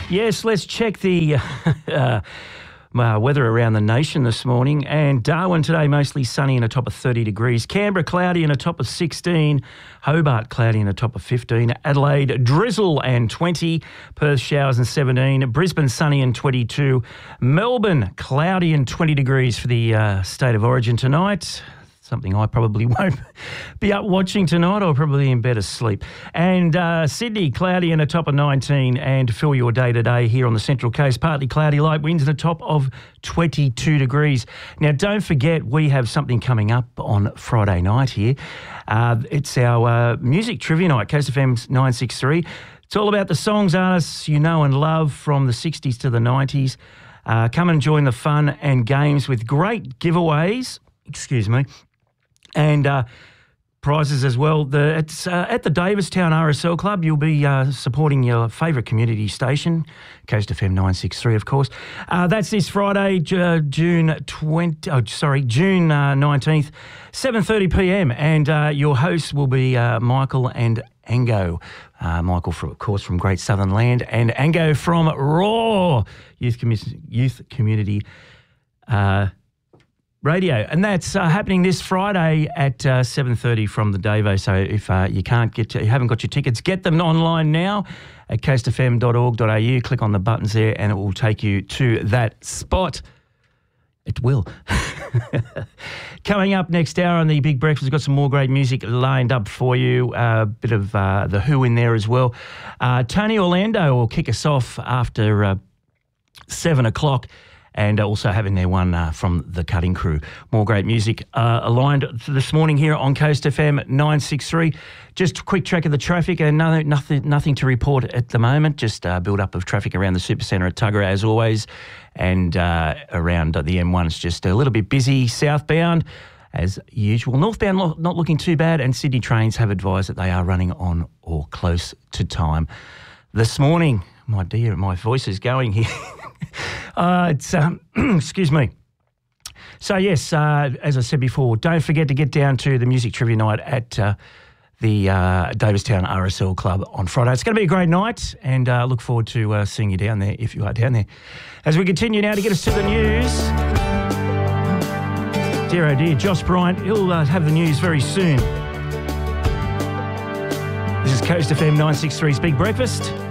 Yes, let's check the weather around the nation this morning. And Darwin today mostly sunny and a top of 30 degrees. Canberra cloudy and a top of 16. Hobart cloudy and a top of 15. Adelaide drizzle and 20. Perth showers and 17. Brisbane sunny and 22. Melbourne cloudy and 20 degrees for the State of Origin tonight. Something I probably won't be up watching tonight. I'll probably in bed asleep. And Sydney, cloudy and a top of 19. And fill your day today here on the Central Coast. Partly cloudy, light winds and a top of 22 degrees. Now, don't forget, we have something coming up on Friday night here. It's our music trivia night, Coast FM 963. It's all about the songs, artists you know and love from the 60s to the 90s. Come and join the fun and games with great giveaways. Excuse me. And prizes as well. It's at the Davistown RSL Club. You'll be supporting your favourite community station, Coast FM 963, of course. That's this Friday, June 19th, 7:30 p.m. And your hosts will be Michael and Ango. Michael, of course, from Great Southern Land, and Ango from Raw Youth Community Radio, and that's happening this Friday at 7:30 from the Davo. So if you haven't got your tickets, get them online now at coastfm.org.au. Click on the buttons there, and it will take you to that spot. It will. Coming up next hour on the Big Breakfast, we've got some more great music lined up for you. A bit of The Who in there as well. Tony Orlando will kick us off after 7 o'clock. And also having their one from The Cutting Crew. More great music aligned this morning here on Coast FM 963. Just a quick track of the traffic, and nothing to report at the moment. Just build up of traffic around the Supercentre at Tuggerah as always, and around the M1 it's just a little bit busy southbound as usual. Northbound not looking too bad, and Sydney trains have advised that they are running on or close to time. This morning, my dear, my voice is going here. Excuse me. So, yes, as I said before, don't forget to get down to the music trivia night at the Davistown RSL Club on Friday. It's going to be a great night, and look forward to seeing you down there if you are down there. As we continue now to get us to the news, dear oh dear, Josh Bryant, he'll have the news very soon. This is Coast FM 963's Big Breakfast.